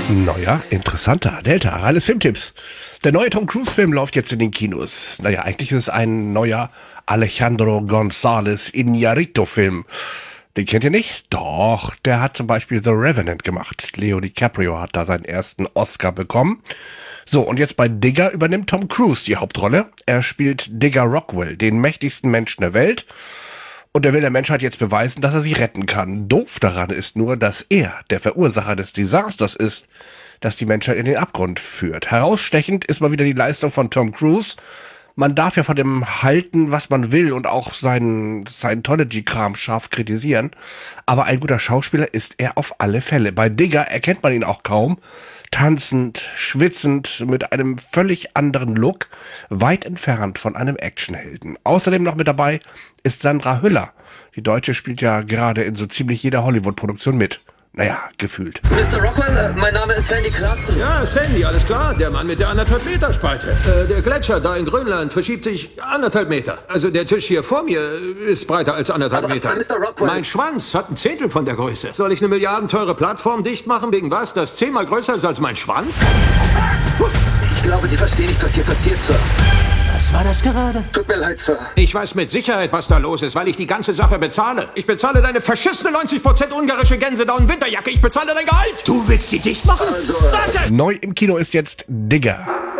Neuer, interessanter. Delta, alles Filmtipps. Der neue Tom Cruise-Film läuft jetzt in den Kinos. Naja, eigentlich ist es ein neuer Alejandro González Iñárritu-Film. Den kennt ihr nicht? Doch, der hat zum Beispiel The Revenant gemacht. Leo DiCaprio hat da seinen ersten Oscar bekommen. So, und jetzt bei Digger übernimmt Tom Cruise die Hauptrolle. Er spielt Digger Rockwell, den mächtigsten Menschen der Welt. Und er will der Menschheit jetzt beweisen, dass er sie retten kann. Doof daran ist nur, dass er der Verursacher des Desasters ist, das die Menschheit in den Abgrund führt. Herausstechend ist mal wieder die Leistung von Tom Cruise. Man darf ja von dem halten, was man will und auch seinen Scientology-Kram scharf kritisieren. Aber ein guter Schauspieler ist er auf alle Fälle. Bei Digger erkennt man ihn auch kaum. Tanzend, schwitzend, mit einem völlig anderen Look, weit entfernt von einem Actionhelden. Außerdem noch mit dabei ist Sandra Hüller. Die Deutsche spielt ja gerade in so ziemlich jeder Hollywood-Produktion mit. Naja, gefühlt. Mr. Rockwell, mein Name ist Sandy Clarkson. Ja, Sandy, alles klar. Der Mann mit der 1,5 Meter Spalte. Der Gletscher da in Grönland verschiebt sich 1,5 Meter. Also der Tisch hier vor mir ist breiter als 1,5 Meter. Mr. Rockwell. Mein Schwanz hat 1/10 von der Größe. Soll ich eine milliardenteure Plattform dicht machen, wegen was? Das 10-mal größer ist als mein Schwanz? Ich glaube, Sie verstehen nicht, was hier passiert, Sir. Was war das gerade? Tut mir leid, Sir. Ich weiß mit Sicherheit, was da los ist, weil ich die ganze Sache bezahle. Ich bezahle deine verschissene 90% ungarische Gänsedown-Winterjacke. Ich bezahle dein Gehalt. Du willst sie dicht machen? Also, Danke! Neu im Kino ist jetzt Digger.